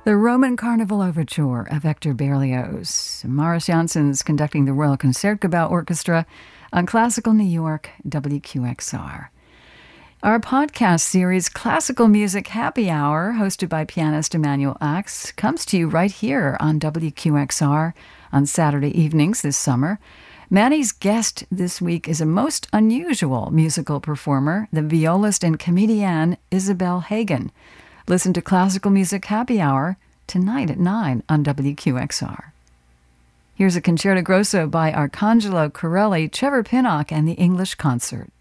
The Roman Carnival Overture of Hector Berlioz. Maurice Janssens conducting the Royal Concertgebouw Orchestra on Classical New York, WQXR. Our podcast series, Classical Music Happy Hour, hosted by pianist Emanuel Ax, comes to you right here on WQXR on Saturday evenings this summer. Manny's guest this week is a most unusual musical performer, the violist and comedienne Isabel Hagen. Listen to Classical Music Happy Hour tonight at 9 on WQXR. Here's a concerto grosso by Arcangelo Corelli, Trevor Pinnock, and the English Concert.